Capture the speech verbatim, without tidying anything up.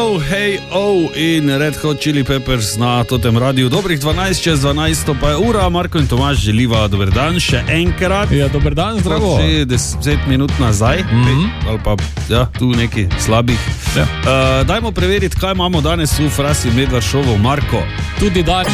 Oh, hey, oh in Red Hot Chili Peppers na totem radiju. Dobrih dvanajst čez dvanajst pa je ura. Marko in Tomaž želiva dober dan še enkrat. Ja, dober dan, zdravo. Že deset minut nazaj, Mhm. ali pa ja, tu neki slabih. Ja. Uh, dajmo preveriti, kaj imamo danes v Frasi Medvard šovu. Marko. Tudi dan.